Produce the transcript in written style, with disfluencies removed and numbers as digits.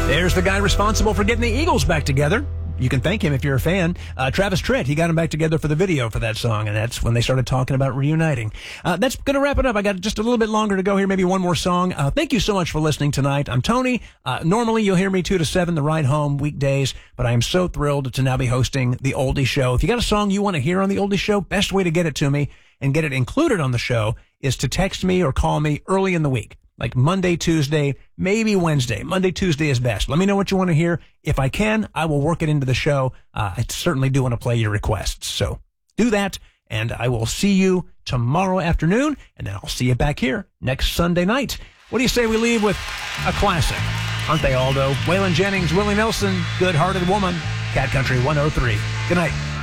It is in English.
There's the guy responsible for getting the Eagles back together. You can thank him if you're a fan. Travis Tritt, he got them back together for the video for that song, and that's when they started talking about reuniting. That's going to wrap it up. I got just a little bit longer to go here, maybe one more song. Thank you so much for listening tonight. I'm Tony. Normally, you'll hear me 2 to 7, the ride home, weekdays, but I am so thrilled to now be hosting The Oldie Show. If you got a song you want to hear on The Oldie Show, best way to get it to me and get it included on the show is to text me or call me early in the week. Like Monday, Tuesday, maybe Wednesday. Monday, Tuesday is best. Let me know what you want to hear. If I can, I will work it into the show. I certainly do want to play your requests. So do that, and I will see you tomorrow afternoon, and then I'll see you back here next Sunday night. What do you say we leave with a classic? Aren't they, Aldo? Waylon Jennings, Willie Nelson, Good Hearted Woman, Cat Country 103. Good night.